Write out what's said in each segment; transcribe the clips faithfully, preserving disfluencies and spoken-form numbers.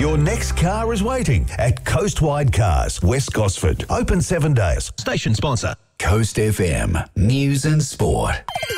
Your next car is waiting at Coastwide Cars, West Gosford. Open seven days. Station sponsor. Coast F M, News and Sport.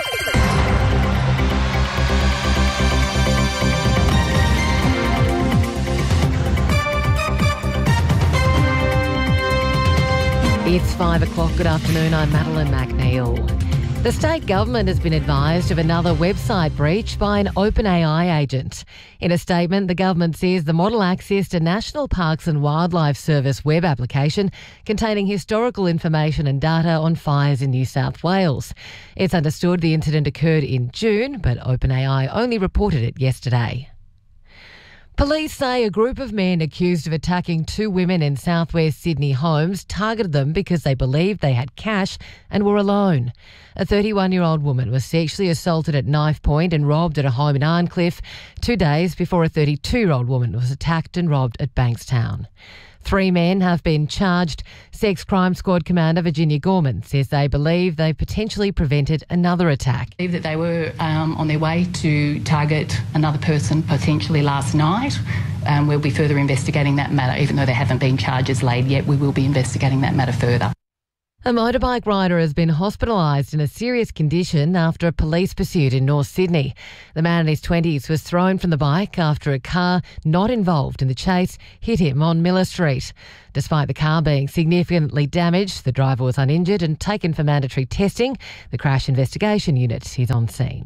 It's five o'clock. Good afternoon. I'm Madeline McNeil. The state government has been advised of another website breach by an OpenAI agent. In a statement, the government says the model accessed a National Parks and Wildlife Service web application containing historical information and data on fires in New South Wales. It's understood the incident occurred in June, but OpenAI only reported it yesterday. Police say a group of men accused of attacking two women in southwest Sydney homes targeted them because they believed they had cash and were alone. A thirty-one-year-old woman was sexually assaulted at knife point and robbed at a home in Arncliffe two days before a thirty-two-year-old woman was attacked and robbed at Bankstown. Three men have been charged. Sex Crime Squad Commander Virginia Gorman says they believe they potentially prevented another attack. I believe that they were um, on their way to target another person potentially last night. Um, we'll be further investigating that matter. Even though there haven't been charges laid yet, we will be investigating that matter further. A motorbike rider has been hospitalised in a serious condition after a police pursuit in North Sydney. The man in his twenties was thrown from the bike after a car not involved in the chase hit him on Miller Street. Despite the car being significantly damaged, the driver was uninjured and taken for mandatory testing. The Crash Investigation Unit is on scene.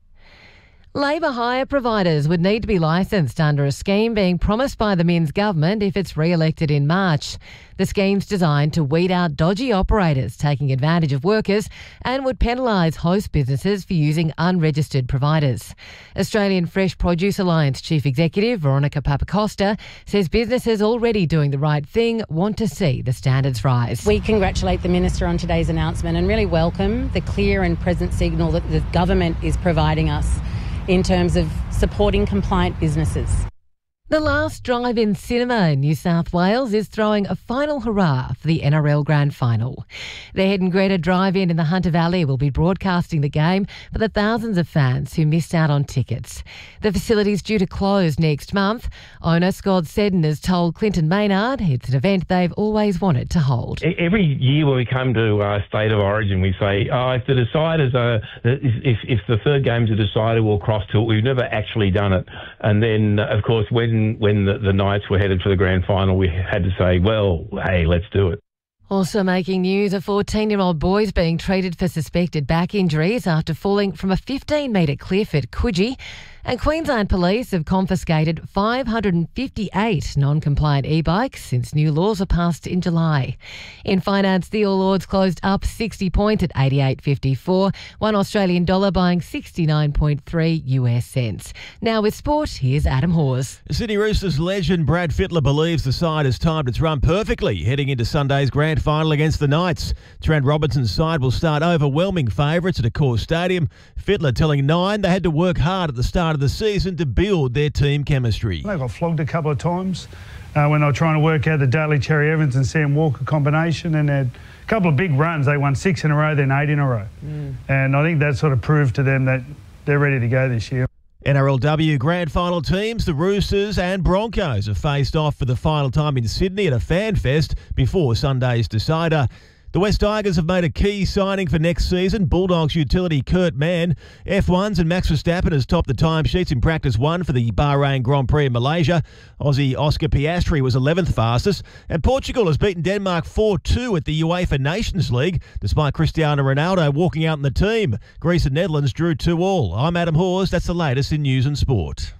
Labour hire providers would need to be licensed under a scheme being promised by the Minns government if it's re-elected in March. The scheme's designed to weed out dodgy operators taking advantage of workers and would penalise host businesses for using unregistered providers. Australian Fresh Produce Alliance Chief Executive Veronica Papacosta says businesses already doing the right thing want to see the standards rise. We congratulate the Minister on today's announcement and really welcome the clear and present signal that the government is providing us in terms of supporting compliant businesses. The last drive-in cinema in New South Wales is throwing a final hurrah for the N R L Grand Final. The Head and Greta Drive-In in the Hunter Valley will be broadcasting the game for the thousands of fans who missed out on tickets. The facility is due to close next month. Owner Scott Seddon has told Clinton Maynard it's an event they've always wanted to hold. Every year when we come to uh, State of Origin, we say, oh, if the deciders are, if, if the third game's a decider, we'll cross to it. We've never actually done it. And then, of course, when when the, the Knights were headed for the grand final, we had to say, well, hey, let's do it. Also making news, a fourteen-year-old boy is being treated for suspected back injuries after falling from a fifteen-metre cliff at Coogee. And Queensland Police have confiscated five hundred fifty-eight non-compliant e-bikes since new laws were passed in July. In finance, the All Ords closed up sixty points at eighty-eight fifty-four, one Australian dollar buying sixty-nine point three US cents. Now with sport, here's Adam Hawes. Sydney Roosters legend Brad Fittler believes the side has timed its run perfectly heading into Sunday's grand final against the Knights. Trent Robinson's side will start overwhelming favourites at Accor Stadium. Fittler telling Nine they had to work hard at the start of the season to build their team chemistry. They got flogged a couple of times uh, when they were trying to work out the Daly Cherry Evans and Sam Walker combination, and they had a couple of big runs. They won six in a row, then eight in a row. Mm. And I think that sort of proved to them that they're ready to go this year. N R L W grand final teams, the Roosters and Broncos, have faced off for the final time in Sydney at a fan fest before Sunday's decider. The West Tigers have made a key signing for next season. Bulldogs utility Kurt Mann. F one's and Max Verstappen has topped the timesheets in practice one for the Bahrain Grand Prix in Malaysia. Aussie Oscar Piastri was eleventh fastest. And Portugal has beaten Denmark four two at the UEFA Nations League, despite Cristiano Ronaldo walking out in the team. Greece and Netherlands drew two all. I'm Adam Hawes. That's the latest in news and sport.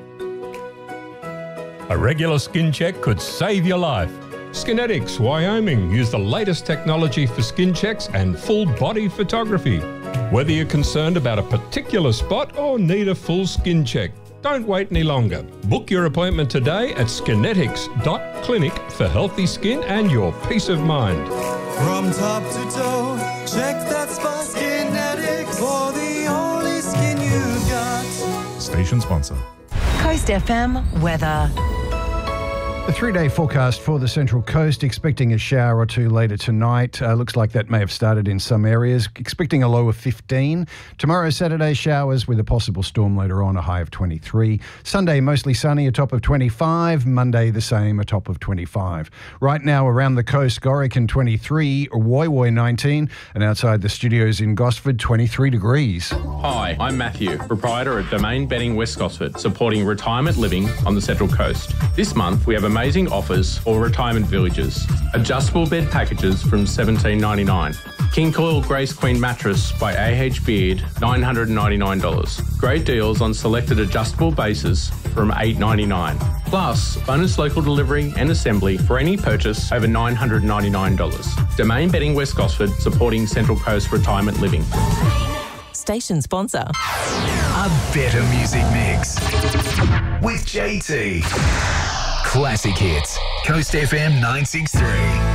A regular skin check could save your life. Skinetics, Wyoming, use the latest technology for skin checks and full body photography. Whether you're concerned about a particular spot or need a full skin check, don't wait any longer. Book your appointment today at skinetics dot clinic for healthy skin and your peace of mind. From top to toe, check that spot. Skinetics for the only skin you got. Station sponsor. Coast F M weather. The three-day forecast for the Central Coast, expecting a shower or two later tonight. Uh, looks like that may have started in some areas. Expecting a low of fifteen. Tomorrow, Saturday, showers with a possible storm later on, a high of twenty-three. Sunday, mostly sunny, a top of twenty-five. Monday, the same, a top of twenty-five. Right now, around the coast, Gorican twenty-three, Woy Woy nineteen, and outside the studios in Gosford, twenty-three degrees. Hi, I'm Matthew, proprietor of Domain Bedding West Gosford, supporting retirement living on the Central Coast. This month, we have amazing offers for retirement villages. Adjustable bed packages from seventeen ninety-nine. King Coil Grace Queen mattress by A H Beard, nine hundred ninety-nine dollars. Great deals on selected adjustable bases from eight ninety-nine. Plus, bonus local delivery and assembly for any purchase over nine hundred ninety-nine dollars. Domain Bedding West Gosford, supporting Central Coast retirement living. Station sponsor. A better music mix with J T. Classic hits. Coast F M nine six three.